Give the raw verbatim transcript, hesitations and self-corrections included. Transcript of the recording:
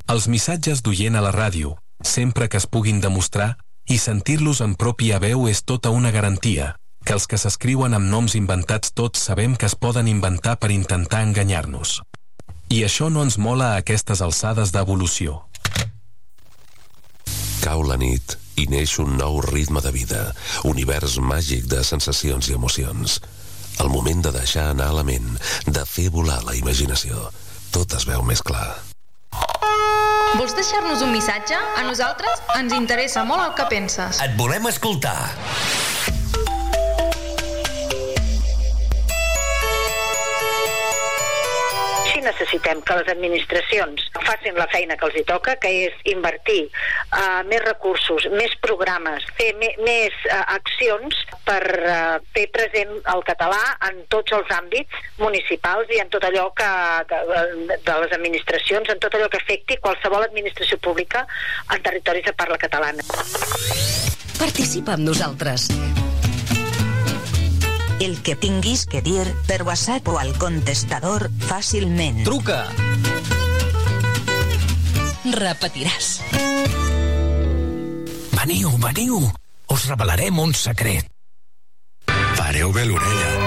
Els missatges d'oient a la ràdio, sempre que es puguin demostrar, i sentir-los en pròpia veu és tota una garantia, que els que s'escriuen amb noms inventats tots sabem que es poden inventar per intentar enganyar-nos. I això no ens mola a aquestes alçades d'evolució. Cau la nit i neix un nou ritme de vida, univers màgic de sensacions i emocions. El moment de deixar anar la ment, de fer volar la imaginació. Tot es veu més clar. Vols deixar-nos un missatge? A nosaltres ens interessa molt el que penses. Et volem escoltar. Necessitem que les administracions facin la feina que els hi toca, que és invertir uh, més recursos, més programes, fer me, més uh, accions per uh, fer present el català en tots els àmbits municipals i en tot allò que de, de les administracions, en tot allò que afecti qualsevol administració pública en territoris de parla catalana. Participa amb nosaltres. El que tinguis que dir per WhatsApp o al contestador fàcilment. Truca! Repetiràs. Veniu, veniu! Us revelarem un secret. Pareu bé l'orella.